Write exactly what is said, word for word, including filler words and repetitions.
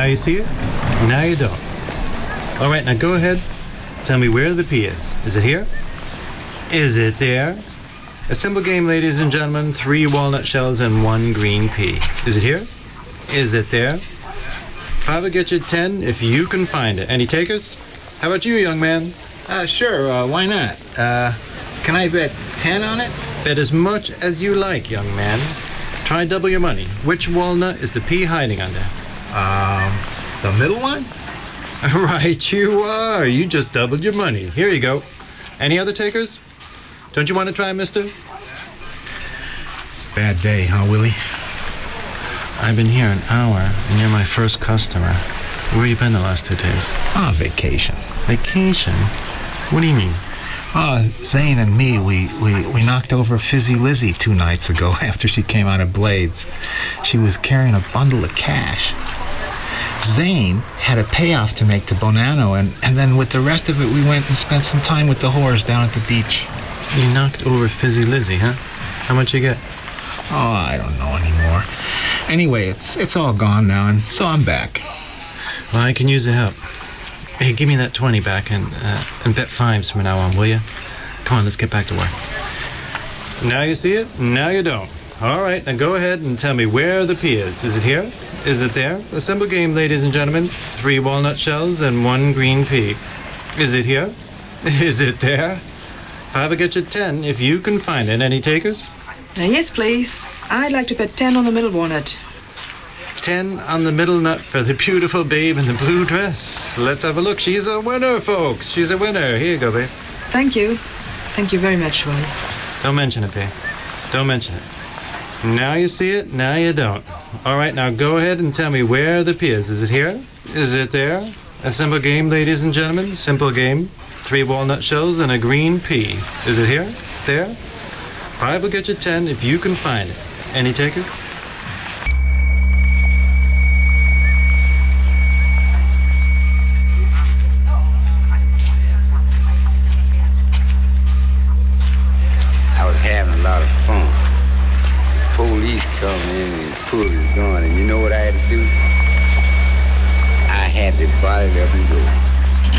you see it, now you don't. All right, now go ahead. Tell me where the P is. Is it here? Is it there? A simple game, ladies and gentlemen. Three walnut shells and one green pea. Is it here? Is it there? Five will get you ten if you can find it. Any takers? How about you, young man? Uh, sure, uh, why not? Uh, can I bet ten on it? Bet as much as you like, young man. Try double your money. Which walnut is the pea hiding under? Um, the middle one? Right, you are. You just doubled your money. Here you go. Any other takers? Don't you want to try, mister? Bad day, huh, Willie? I've been here an hour, and you're my first customer. Where you been the last two days? Ah, vacation. Vacation? What do you mean? Uh, Zane and me, we, we, we knocked over Fizzy Lizzie two nights ago after she came out of Blades. She was carrying a bundle of cash. Zane had a payoff to make to Bonanno, and, and then with the rest of it, we went and spent some time with the whores down at the beach. You knocked over Fizzy Lizzie, huh? How much you get? Oh, I don't know anymore. Anyway, it's it's all gone now, and so I'm back. Well, I can use the help. Hey, give me that twenty back and uh, and bet fives from now on, will you? Come on, let's get back to work. Now you see it, now you don't. All right, now go ahead and tell me where the P is. Is it here? Is it there? A simple game, ladies and gentlemen. Three walnut shells and one green pea. Is it here? Is it there? Five will get you ten if you can find it. Any takers? Uh, yes, please. I'd like to bet ten on the middle walnut. Ten on the middle nut for the beautiful babe in the blue dress. Let's have a look. She's a winner, folks. She's a winner. Here you go, babe. Thank you. Thank you very much, Willie. Don't mention it, babe. Don't mention it. Now you see it, now you don't. All right, now go ahead and tell me where the P is. Is it here? Is it there? A simple game, ladies and gentlemen. Simple game. Three walnut shells and a green pea. Is it here? There? Five will get you ten if you can find it. Any taker? I was having a lot of fun. Police come in and pulled his gun, and you know what I had to do? I had to body it up and go.